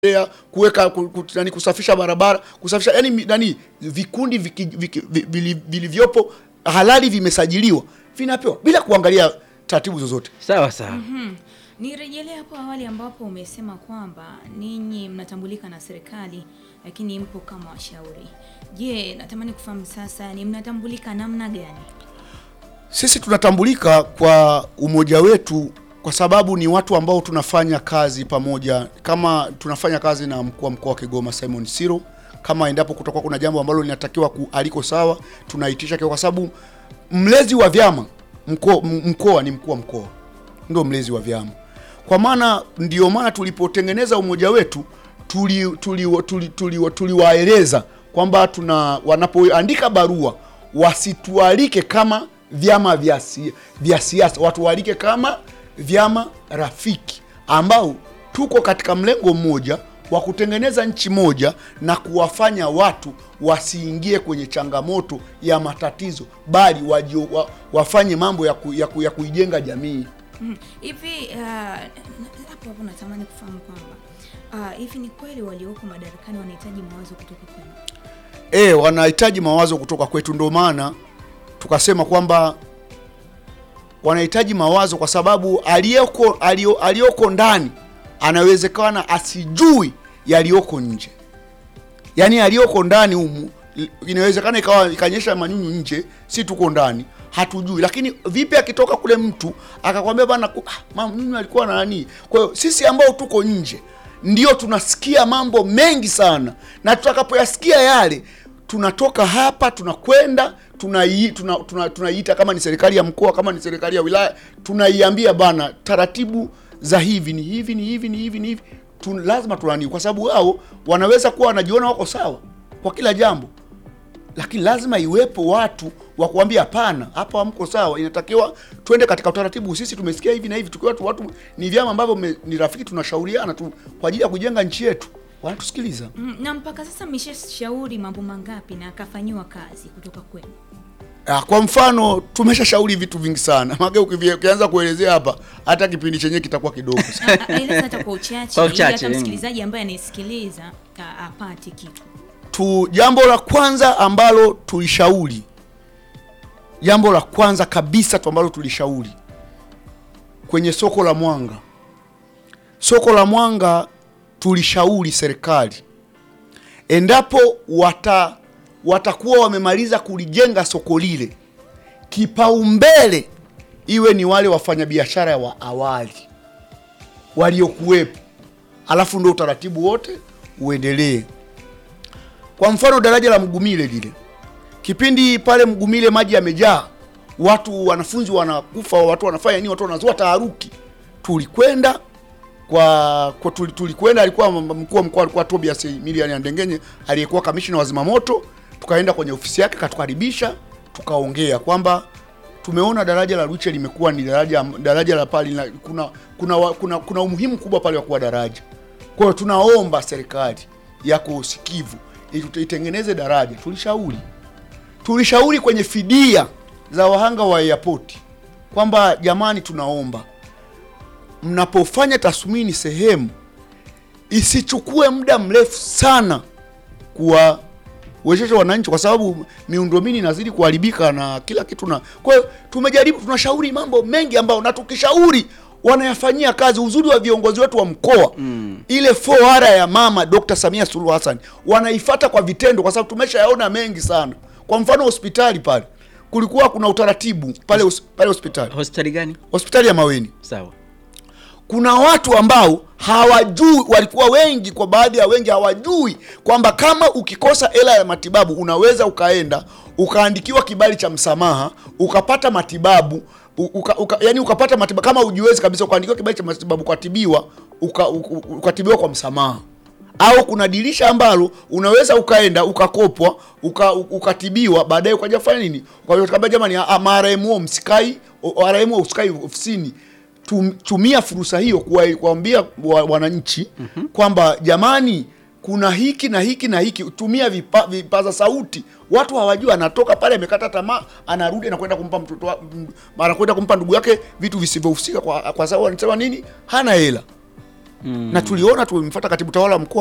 kuweka kusafisha barabara, kusafisha vikundi vilivyopo halali vimesajiliwa vinapewa bila kuangalia taratibu zozote. Sawa sawa. Nirejelea hapo awali ambapo umesema kwamba ninyi mnatambulika na serikali lakini mpo kama washauri. Je, natamani kufahamu sasa ni mnatambulika namna gani? Sisi tunatambulika kwa umoja wetu kwa sababu ni watu ambao tunafanya kazi pamoja, kama tunafanya kazi na mkuu wa mkoa wa Kigoma Simon Siro. Kama endapo kutakuwa kuna jambo ambalo linatakiwa aliko sawa, tunaitisha kwa sababu mlezi wa vyama mkoa ni mkuu wa mkoa, ndio mlezi wa vyama. Kwa maana ndio maana tulipotengeneza umoja wetu tuliwaeleza kwamba wanapoandika barua wasitualike kama vyama vya siasa, watualike kama vyama rafiki ambao tuko katika mlengo mmoja wa kutengeneza nchi moja na kuwafanya watu wasiingie kwenye changamoto ya matatizo, bali wafanye mambo ya kuijenga jamii. Hivi hapo natamani kufahamu kwamba hivi ni kweli walioko madarakani wanahitaji mawazo kutoka kwenu? Wanahitaji mawazo kutoka kwetu, ndio maana tukasema kwamba wanahitaji mawazo kwa sababu aliyoko ndani anawezekana asijui yaliyoko nje. Yaani aliyoko ndani humu inawezekana ikanyesha manyunyu nje, si tuko ndani hatujui, lakini vipi akitoka kule mtu akakwambia bana manyunyu alikuwa na nani. Kwa hiyo sisi ambao tuko nje ndio tunasikia mambo mengi sana, na tutakapoyasikia yale tunatoka hapa tunakwenda tunaiita kama ni serikali ya mkoa, kama ni serikali ya wilaya, tunaiambia bana taratibu za hivi ni hivi ni hivi ni hivi ni hivi. Lazima tulani, kwa sababu wao wanaweza kuwa wanajiona wako sawa kwa kila jambo, lakini lazima iwepo watu wa kuambia hapana, hapa hamko sawa, inatakiwa twende katika utaratibu. Sisi tumesikia hivi na hivi, tukiwa watu ni vyama ambavyo ni rafiki, tunashauriana tu kwa ajili ya kujenga nchi yetu, wanatusikiliza. Na mpaka sasa mmeshashauri mambo mangapi na akafanywa kazi kutoka kwenu? Kwa mfano tumeshashauri vitu vingi sana. Ukianza kuelezea hapa hata kipindi chenyewe kitakuwa kidogo sana. Ile hata kwa uchache ili hata msikilizaji ambaye anasikiliza apate kitu. Jambo la kwanza ambalo tulishauri, jambo la kwanza kabisa ambalo tulishauri kwenye soko la Mwanga. Soko la Mwanga tulishauri serikali endapo watakuwa wamemaliza kulijenga soko lile, kipaumbele iwe ni wale wafanyabiashara wa awali waliokuwepo, alafu ndio utaratibu wote uendelee. Kwa mfano daraja la Mgumile lile, kipindi pale Mgumile maji yamejaa, wanafunzi wanakufa, watu wanafanya nini, watu wanazua taharuki, tulikwenda tulikwenda, alikuwa mkuu wa mkoa alikuwa Tobias Milian Ndengenye, aliyekuwa kamishna wa zimamoto. Tukaenda kwenye ofisi yake, katukaribisha, tukaongea kwamba tumeona daraja la Ruche limekuwa ni daraja la pale, kuna umuhimu kubwa pale wa kuwa daraja. Kwa hiyo tunaomba serikali yako usikivu itengeneze daraja. Tulishauri kwenye fidia za wahanga wa airport kwamba jamani, tunaomba mnapofanya tathmini sehemu isichukue muda mrefu sana kuwawezesha wananchi, kwa sababu miundombinu inazidi kuharibika na kila kitu. Kwa hiyo tumejaribu, tunashauri mambo mengi ambayo na tukishauri wanayafanyia kazi. Uzuri wa viongozi wetu wa mkoa, ile 4R ya mama Dr. Samia Suluhu Hassan wanaifuata kwa vitendo, kwa sababu tumeshayaona mengi sana. Kwa mfano hospitali pale kulikuwa kuna utaratibu pale hospitali. Hospitali gani? Hospitali ya Maweni. Sawa. Kuna watu ambao hawajui, walikuwa wengi, kwa baadhi ya wengi hawajui kwamba kama ukikosa hela ya matibabu unaweza ukaenda ukaandikiwa kibali cha msamaha ukapata matibabu, yani ukapata matibabu kama ujiwezi kabisa, ukaandikiwa kibali cha matibabu ukatibiwa, ukatibiwa kwa msamaha. Au kuna dirisha ambalo unaweza ukaenda ukakopwa ukatibiwa, baadaye ukaja kufanya nini, kwa hiyo tukambia jamani, RMO msikai, RMO usikai ofisini. Tumia fursa hiyo kuambia wananchi kwamba jamani, kuna hiki na hiki na hiki. Tumia vipaza sauti. Watu hawajua, anatoka pale amekata tamaa, anarudi na kwenda kumpa mtoto, mara kwenda kumpa ndugu yake vitu visivyohusika, kwa sababu anasema nini, hana hela. na tuliona tumemfuata katibu tawala mkoa